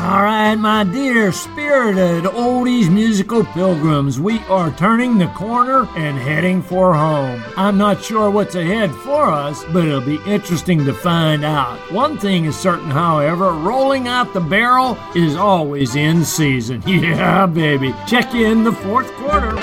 All right, my dear spirited oldies musical pilgrims, we are turning the corner and heading for home. I'm not sure what's ahead for us, but it'll be interesting to find out. One thing is certain, however, rolling out the barrel is always in season. Yeah, baby. Check you in the fourth quarter.